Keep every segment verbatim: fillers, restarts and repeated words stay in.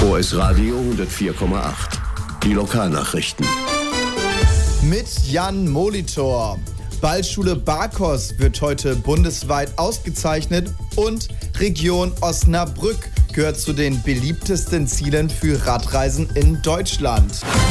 O S Radio hundertvier Komma acht. Die Lokalnachrichten. Mit Jan Molitor. Ballschule Barkos wird heute bundesweit ausgezeichnet und Region Osnabrück gehört zu den beliebtesten Zielen für Radreisen in Deutschland.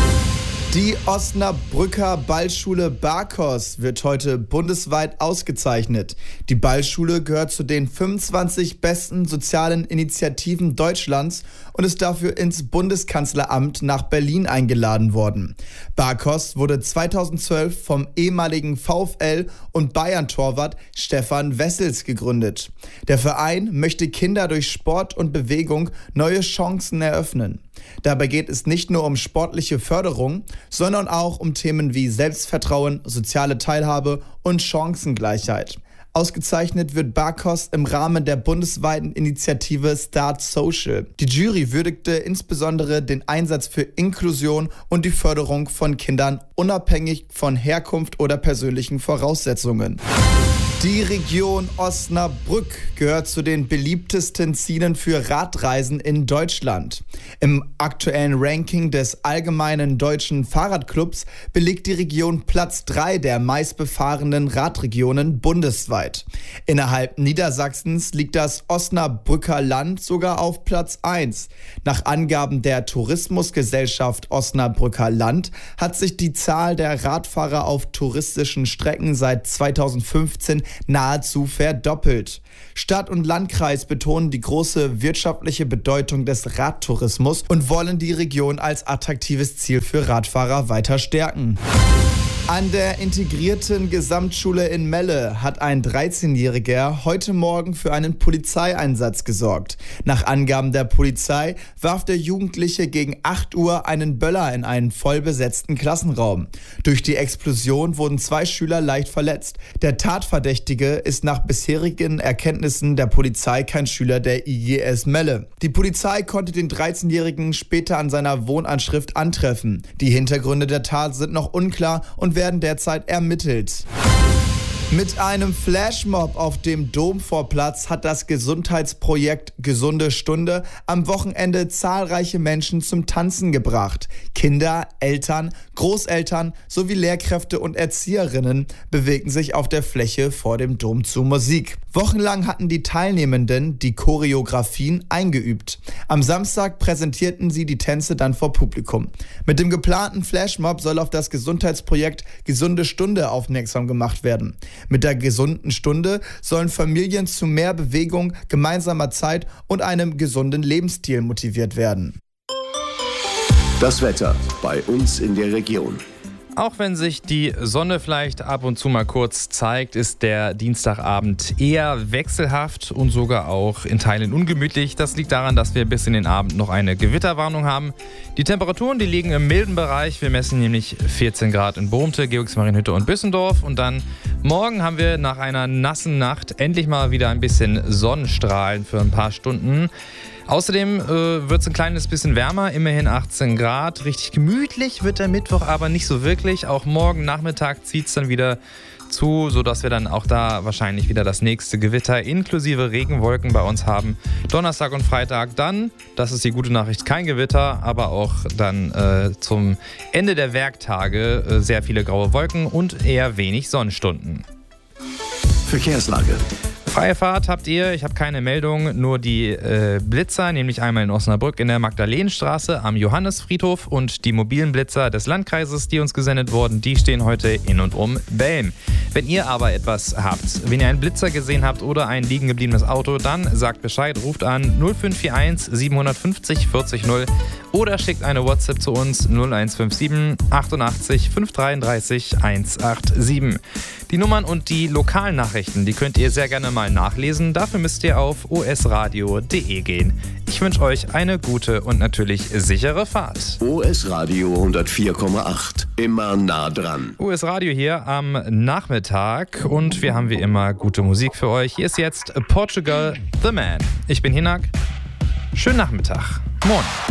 Die Osnabrücker Ballschule Barkos wird heute bundesweit ausgezeichnet. Die Ballschule gehört zu den fünfundzwanzig besten sozialen Initiativen Deutschlands und ist dafür ins Bundeskanzleramt nach Berlin eingeladen worden. Barkos wurde zweitausendzwölf vom ehemaligen VfL und Bayern-Torwart Stefan Wessels gegründet. Der Verein möchte Kinder durch Sport und Bewegung neue Chancen eröffnen. Dabei geht es nicht nur um sportliche Förderung, sondern auch um Themen wie Selbstvertrauen, soziale Teilhabe und Chancengleichheit. Ausgezeichnet wird Barkos im Rahmen der bundesweiten Initiative Start Social. Die Jury würdigte insbesondere den Einsatz für Inklusion und die Förderung von Kindern unabhängig von Herkunft oder persönlichen Voraussetzungen. Die Region Osnabrück gehört zu den beliebtesten Zielen für Radreisen in Deutschland. Im aktuellen Ranking des Allgemeinen Deutschen Fahrradclubs belegt die Region Platz drei der meistbefahrenen Radregionen bundesweit. Innerhalb Niedersachsens liegt das Osnabrücker Land sogar auf Platz eins. Nach Angaben der Tourismusgesellschaft Osnabrücker Land hat sich die Zahl der Radfahrer auf touristischen Strecken seit zweitausendfünfzehn nahezu verdoppelt. Stadt und Landkreis betonen die große wirtschaftliche Bedeutung des Radtourismus und wollen die Region als attraktives Ziel für Radfahrer weiter stärken. An der integrierten Gesamtschule in Melle hat ein dreizehnjähriger heute Morgen für einen Polizeieinsatz gesorgt. Nach Angaben der Polizei warf der Jugendliche gegen acht Uhr einen Böller in einen vollbesetzten Klassenraum. Durch die Explosion wurden zwei Schüler leicht verletzt. Der Tatverdächtige ist nach bisherigen Erkenntnissen der Polizei kein Schüler der I G S Melle. Die Polizei konnte den dreizehnjährigen später an seiner Wohnanschrift antreffen. Die Hintergründe der Tat sind noch unklar und werden derzeit ermittelt. Mit einem Flashmob auf dem Domvorplatz hat das Gesundheitsprojekt Gesunde Stunde am Wochenende zahlreiche Menschen zum Tanzen gebracht. Kinder, Eltern, Großeltern sowie Lehrkräfte und Erzieherinnen bewegten sich auf der Fläche vor dem Dom zu Musik. Wochenlang hatten die Teilnehmenden die Choreografien eingeübt. Am Samstag präsentierten sie die Tänze dann vor Publikum. Mit dem geplanten Flashmob soll auf das Gesundheitsprojekt Gesunde Stunde aufmerksam gemacht werden. Mit der gesunden Stunde sollen Familien zu mehr Bewegung, gemeinsamer Zeit und einem gesunden Lebensstil motiviert werden. Das Wetter bei uns in der Region. Auch wenn sich die Sonne vielleicht ab und zu mal kurz zeigt, ist der Dienstagabend eher wechselhaft und sogar auch in Teilen ungemütlich. Das liegt daran, dass wir bis in den Abend noch eine Gewitterwarnung haben. Die Temperaturen, die liegen im milden Bereich. Wir messen nämlich vierzehn Grad in Bohmte, Georgsmarienhütte und Büssendorf. Und dann morgen haben wir nach einer nassen Nacht endlich mal wieder ein bisschen Sonnenstrahlen für ein paar Stunden. Außerdem äh, wird es ein kleines bisschen wärmer, immerhin achtzehn Grad. Richtig gemütlich wird der Mittwoch aber nicht so wirklich. Auch morgen Nachmittag zieht es dann wieder zu, sodass wir dann auch da wahrscheinlich wieder das nächste Gewitter inklusive Regenwolken bei uns haben. Donnerstag und Freitag dann, das ist die gute Nachricht, kein Gewitter, aber auch dann äh, zum Ende der Werktage äh, sehr viele graue Wolken und eher wenig Sonnenstunden. Verkehrslage. Freie Fahrt habt ihr, ich habe keine Meldung, nur die äh, Blitzer, nämlich einmal in Osnabrück in der Magdalenenstraße am Johannesfriedhof und die mobilen Blitzer des Landkreises, die uns gesendet wurden, die stehen heute in und um Belm. Wenn ihr aber etwas habt, wenn ihr einen Blitzer gesehen habt oder ein liegen gebliebenes Auto, dann sagt Bescheid, ruft an null fünf vier eins sieben fünf null vierzig null oder schickt eine WhatsApp zu uns null eins fünf sieben achtundachtzig fünf dreiunddreißig hundertsiebenundachtzig. Die Nummern und die Lokalnachrichten, die könnt ihr sehr gerne mal nachlesen. Dafür müsst ihr auf o s radio punkt d e gehen. Ich wünsche euch eine gute und natürlich sichere Fahrt. O S Radio hundertvier Komma acht. Immer nah dran. O S Radio hier am Nachmittag und wir haben wie immer gute Musik für euch. Hier ist jetzt Portugal The Man. Ich bin Hinak. Schönen Nachmittag. Moin.